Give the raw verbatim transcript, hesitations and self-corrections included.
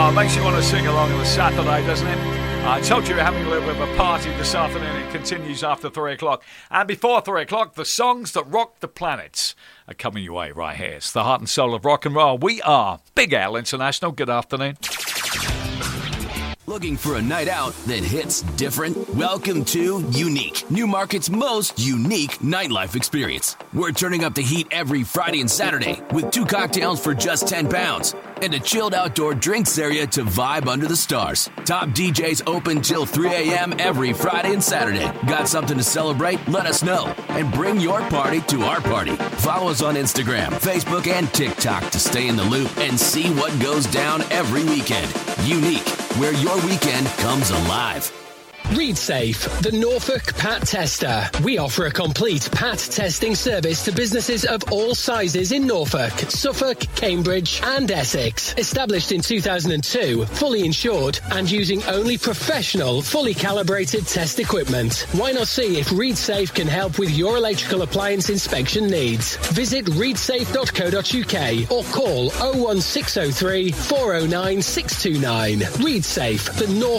Oh, it makes you want to sing along on a Saturday, doesn't it? I told you we're having a little bit of a party this afternoon. It continues after three o'clock. And before three o'clock, the songs that rock the planets are coming your way right here. It's the heart and soul of rock and roll. We are Big Al International. Good afternoon. Looking for a night out that hits different? Welcome to Unique, Newmarket's most unique nightlife experience. We're turning up the heat every Friday and Saturday with two cocktails for just ten pounds and a chilled outdoor drinks area to vibe under the stars. Top D Js open till three a.m. every Friday and Saturday. Got something to celebrate? Let us know and bring your party to our party. Follow us on Instagram, Facebook, and TikTok to stay in the loop and see what goes down every weekend. Unique, where your weekend comes alive. ReadSafe, the Norfolk Pat Tester. We offer a complete Pat testing service to businesses of all sizes in Norfolk, Suffolk, Cambridge and Essex. Established in two thousand two, fully insured and using only professional, fully calibrated test equipment. Why not see if ReadSafe can help with your electrical appliance inspection needs? Visit read safe dot co dot uk or call oh one six oh three, four oh nine, six two nine. ReadSafe, the Norfolk